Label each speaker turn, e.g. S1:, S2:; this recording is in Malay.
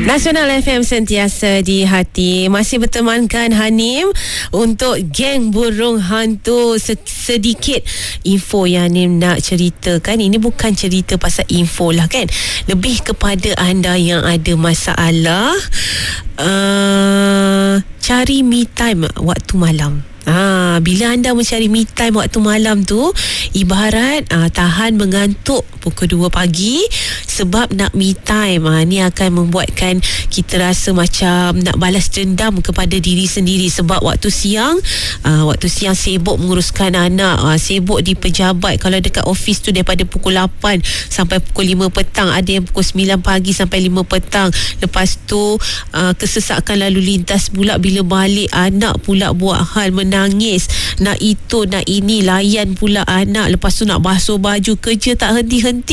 S1: Nasional FM sentiasa di hati. Masih bertemankan Hanim untuk geng burung hantu. Sedikit info yang Hanim nak ceritakan. Ini bukan cerita pasal info lah kan, lebih kepada anda yang ada masalah cari me time waktu malam. Bila anda mencari me time waktu malam tu, ibarat tahan mengantuk pukul 2 pagi sebab nak me time. Ni akan membuatkan kita rasa macam nak balas dendam kepada diri sendiri. Sebab waktu siang sibuk menguruskan anak, sibuk di pejabat. Kalau dekat office tu daripada pukul 8 sampai pukul 5 petang, ada yang pukul 9 pagi sampai 5 petang. Lepas tu kesesakan lalu lintas pula bila balik, anak pula buat hal menangis, nak itu nak ini, layan pula anak. Lepas tu nak basuh baju, kerja tak henti-henti.